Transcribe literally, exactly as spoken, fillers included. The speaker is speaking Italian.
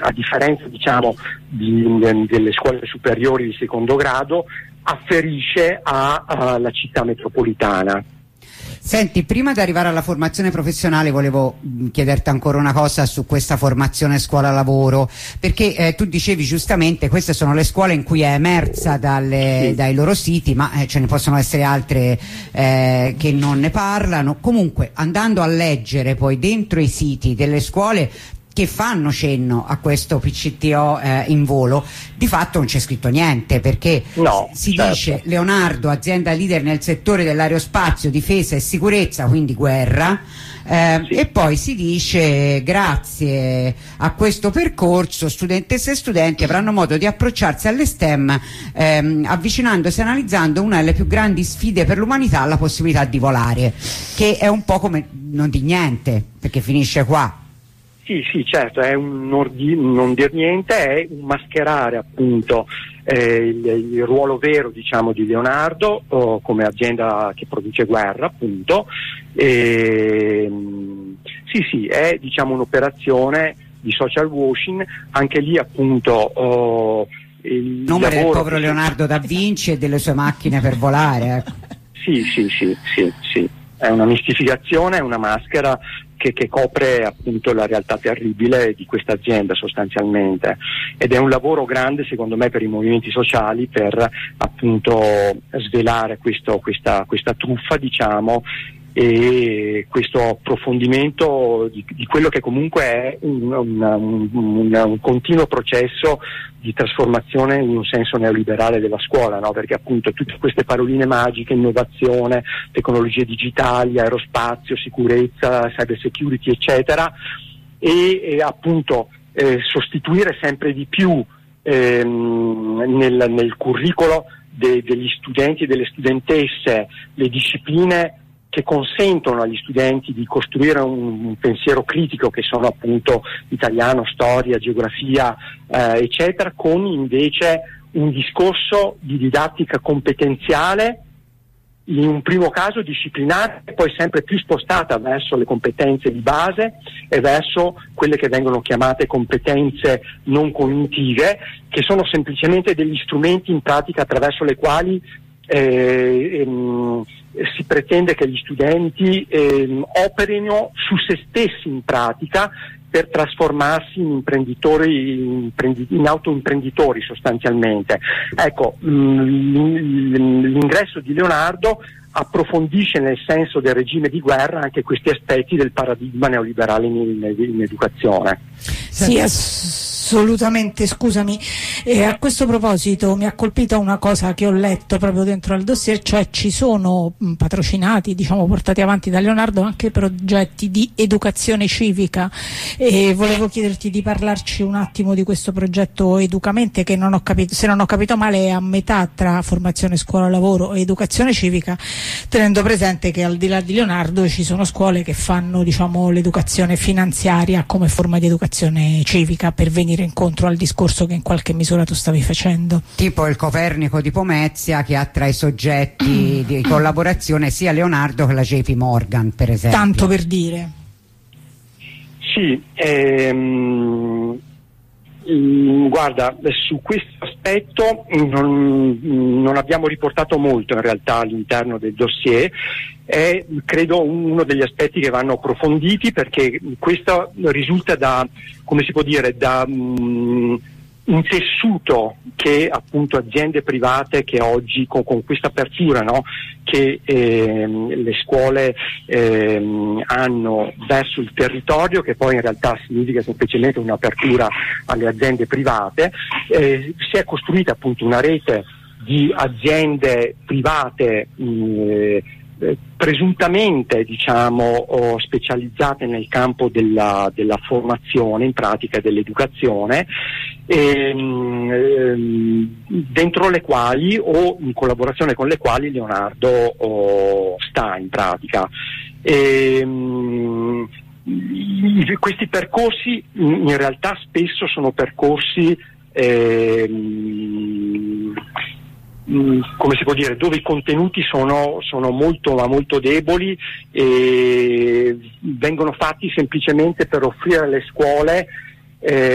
a differenza diciamo di, de, delle scuole superiori di secondo grado, afferisce alla città metropolitana. Senti, prima di arrivare alla formazione professionale volevo mh, chiederti ancora una cosa su questa formazione scuola-lavoro, perché eh, tu dicevi giustamente queste sono le scuole in cui è emersa dalle, sì. dai loro siti, ma eh, ce ne possono essere altre eh, che non ne parlano. Comunque, andando a leggere poi dentro i siti delle scuole che fanno cenno a questo P C T O eh, in volo, di fatto non c'è scritto niente, perché no, si certo. dice Leonardo, azienda leader nel settore dell'aerospazio, difesa e sicurezza, quindi guerra, eh, sì. e poi si dice grazie a questo percorso studentesse e studenti avranno modo di approcciarsi alle STEM ehm, avvicinandosi e analizzando una delle più grandi sfide per l'umanità, la possibilità di volare, che è un po' come non di niente, perché finisce qua. Sì, sì, certo, è un non dir niente, è un mascherare appunto eh, il, il ruolo vero diciamo di Leonardo oh, come azienda che produce guerra appunto. E, sì, sì, è diciamo un'operazione di social washing, anche lì appunto oh, il nome del povero che... Leonardo da Vinci e delle sue macchine per volare. Ecco. Sì, sì, sì, sì, sì, è una mistificazione, è una maschera Che, che copre appunto la realtà terribile di questa azienda sostanzialmente, ed è un lavoro grande secondo me per i movimenti sociali per appunto svelare questo, questa, questa truffa diciamo, e questo approfondimento di, di quello che comunque è un, un, un, un continuo processo di trasformazione in un senso neoliberale della scuola, no? Perché appunto tutte queste paroline magiche, innovazione, tecnologie digitali, aerospazio, sicurezza, cyber security eccetera, e, e appunto eh, sostituire sempre di più ehm, nel, nel curricolo de, degli studenti e delle studentesse le discipline che consentono agli studenti di costruire un, un pensiero critico, che sono appunto italiano, storia, geografia, eh, eccetera, con invece un discorso di didattica competenziale, in un primo caso disciplinare, e poi sempre più spostata verso le competenze di base e verso quelle che vengono chiamate competenze non cognitive, che sono semplicemente degli strumenti in pratica attraverso le quali eh, ehm, si pretende che gli studenti eh, operino su se stessi in pratica per trasformarsi in imprenditori, imprendi, in autoimprenditori sostanzialmente. Ecco, mh, l'ingresso di Leonardo approfondisce nel senso del regime di guerra anche questi aspetti del paradigma neoliberale in, in, in educazione. Sì, assolutamente, scusami. E a questo proposito mi ha colpito una cosa che ho letto proprio dentro al dossier, cioè ci sono mh, patrocinati, diciamo portati avanti da Leonardo anche progetti di educazione civica, e volevo chiederti di parlarci un attimo di questo progetto Educamente, che non ho capito, se non ho capito male è a metà tra formazione scuola-lavoro e educazione civica, tenendo presente che al di là di Leonardo ci sono scuole che fanno diciamo l'educazione finanziaria come forma di educazione civica, per venire incontro al discorso che in qualche misura tu stavi facendo. Tipo il Copernico di Pomezia, che ha tra i soggetti di collaborazione sia Leonardo che la J P Morgan, per esempio. Tanto per dire. Sì, ehm, guarda, su questo aspetto non, non abbiamo riportato molto in realtà all'interno del dossier. È credo uno degli aspetti che vanno approfonditi, perché questo risulta da, come si può dire, da um, un tessuto che appunto aziende private che oggi con, con questa apertura, no, che ehm, le scuole ehm, hanno verso il territorio, che poi in realtà significa semplicemente un'apertura alle aziende private, eh, si è costruita appunto una rete di aziende private mh, Eh, presuntamente diciamo oh, specializzate nel campo della, della formazione in pratica dell'educazione, ehm, ehm, dentro le quali o in collaborazione con le quali Leonardo oh, sta in pratica. Ehm, questi percorsi in, in realtà spesso sono percorsi ehm, come si può dire, dove i contenuti sono, sono molto ma molto deboli e vengono fatti semplicemente per offrire alle scuole eh,